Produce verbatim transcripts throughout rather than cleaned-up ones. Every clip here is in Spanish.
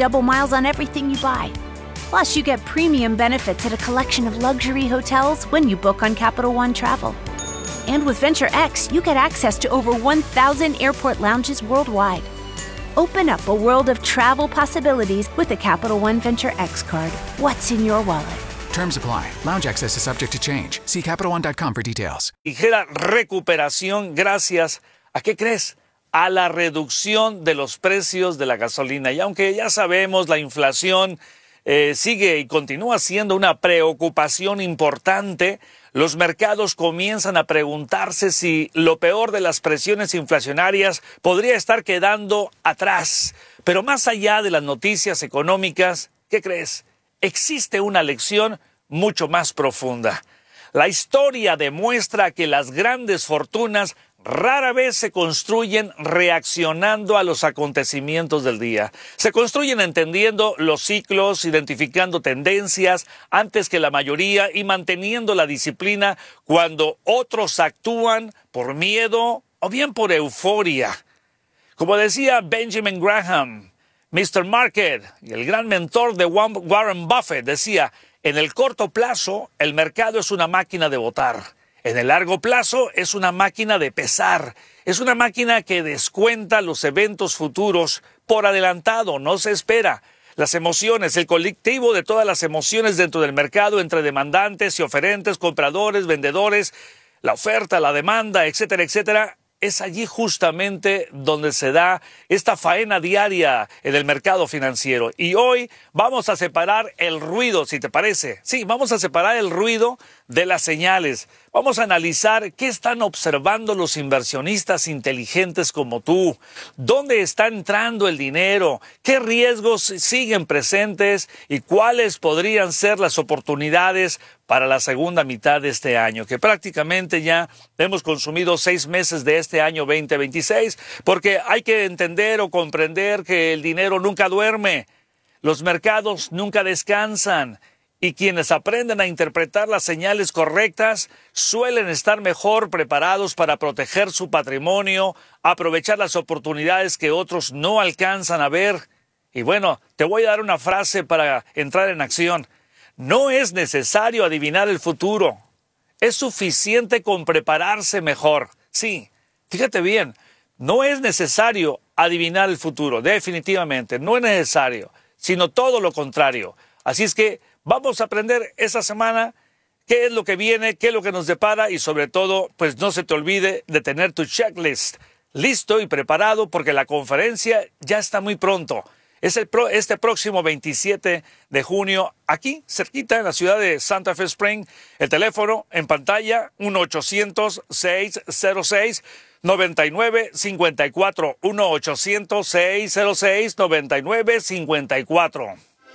double miles on everything you buy. Plus, you get premium benefits at a collection of luxury hotels when you book on Capital One Travel. And with Venture X, you get access to over one thousand airport lounges worldwide. Open up a world of travel possibilities with the Capital One Venture X card. What's in your wallet? Terms apply. Lounge access is subject to change. See Capital One dot com for details. Ligera recuperación gracias a, ¿qué crees?, a la reducción de los precios de la gasolina. Y aunque ya sabemos, la inflación eh, sigue y continúa siendo una preocupación importante, los mercados comienzan a preguntarse si lo peor de las presiones inflacionarias podría estar quedando atrás. Pero más allá de las noticias económicas, ¿qué crees? Existe una lección mucho más profunda. La historia demuestra que las grandes fortunas rara vez se construyen reaccionando a los acontecimientos del día. Se construyen entendiendo los ciclos, identificando tendencias antes que la mayoría y manteniendo la disciplina cuando otros actúan por miedo o bien por euforia. Como decía Benjamin Graham, mister Market, el gran mentor de Warren Buffett, decía: en el corto plazo, el mercado es una máquina de votar. En el largo plazo es una máquina de pesar, es una máquina que descuenta los eventos futuros por adelantado, no se espera. Las emociones, el colectivo de todas las emociones dentro del mercado entre demandantes y oferentes, compradores, vendedores, la oferta, la demanda, etcétera, etcétera, es allí justamente donde se da esta faena diaria en el mercado financiero. Y hoy vamos a separar el ruido, si te parece. Sí, vamos a separar el ruido de las señales. Vamos a analizar qué están observando los inversionistas inteligentes como tú, dónde está entrando el dinero, qué riesgos siguen presentes y cuáles podrían ser las oportunidades para la segunda mitad de este año, que prácticamente ya hemos consumido seis meses de este año veinte veintiséis, porque hay que entender o comprender que el dinero nunca duerme, los mercados nunca descansan. Y quienes aprenden a interpretar las señales correctas suelen estar mejor preparados para proteger su patrimonio, aprovechar las oportunidades que otros no alcanzan a ver. Y bueno, te voy a dar una frase para entrar en acción. No es necesario adivinar el futuro. Es suficiente con prepararse mejor. Sí, fíjate bien, no es necesario adivinar el futuro, definitivamente. No es necesario, sino todo lo contrario. Así es que vamos a aprender esta semana qué es lo que viene, qué es lo que nos depara y sobre todo, pues no se te olvide de tener tu checklist listo y preparado porque la conferencia ya está muy pronto. Es el pro, este próximo veintisiete de junio, aquí cerquita en la ciudad de Santa Fe Spring. El teléfono en pantalla, uno ochocientos, seiscientos seis, noventa y nueve cincuenta y cuatro. uno ochocientos, seiscientos seis, noventa y nueve cincuenta y cuatro.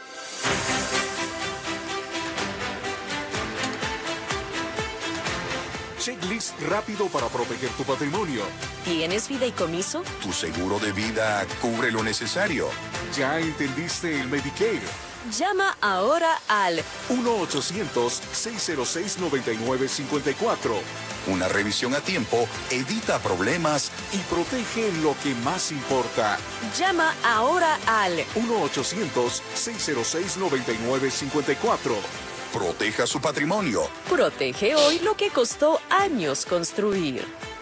Checklist rápido para proteger tu patrimonio. ¿Tienes fideicomiso? Tu seguro de vida cubre lo necesario. ¿Ya entendiste el Medicare? Llama ahora al uno ochocientos, seiscientos seis, noventa y nueve cincuenta y cuatro. Una revisión a tiempo evita problemas y protege lo que más importa. Llama ahora al uno ochocientos, seiscientos seis, noventa y nueve cincuenta y cuatro. Proteja su patrimonio. Protege hoy lo que costó años construir.